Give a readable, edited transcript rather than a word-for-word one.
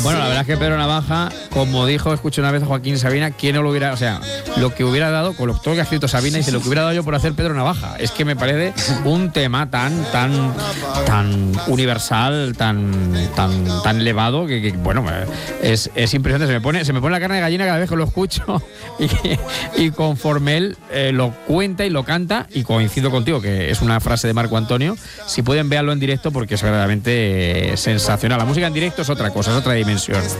Bueno, la verdad es que Pedro Navaja, como dijo, escuché una vez a Joaquín Sabina, ¿quién no lo hubiera, o sea, lo que hubiera dado, con todo lo que ha escrito Sabina, y lo que hubiera dado yo por hacer Pedro Navaja? Es que me parece un tema tan universal, tan elevado, que bueno, es impresionante. Se me pone la carne de gallina cada vez que lo escucho y conforme él lo cuenta y lo canta, y coincido contigo, que es una frase de Marco Antonio. Si pueden, véanlo en directo porque es verdaderamente sensacional. La música en directo es otra cosa, es otra dimensión.